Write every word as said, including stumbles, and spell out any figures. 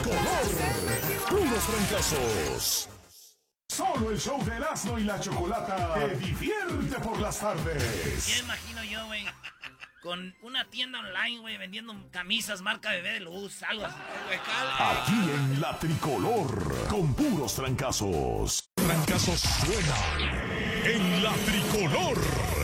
tricolor. Puros fracasos. Solo el show de Erasmo y la Chocolata te divierte por las tardes. Ya imagino yo, güey, con una tienda online, güey, vendiendo camisas marca Bebé de Luz, algo así. Aquí en la Tricolor, con puros trancazos. Trancazos suena en la tricolor.